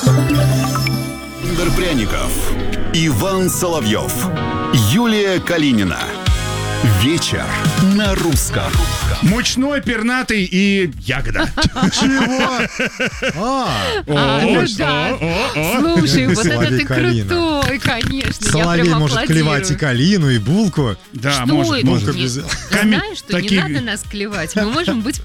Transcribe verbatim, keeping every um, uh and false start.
Александр Пряников, Иван Соловьев, Юлия Калинина. Вечер на русском. Мучной, пернатый и ягода. Чего? А, А, ну да. Слушай, вот это ты крутой, конечно. Соловей может клевать и калину, и булку. Да, Что может, это? может. Не- без- Знаешь, что такие- не надо нас клевать. Мы можем быть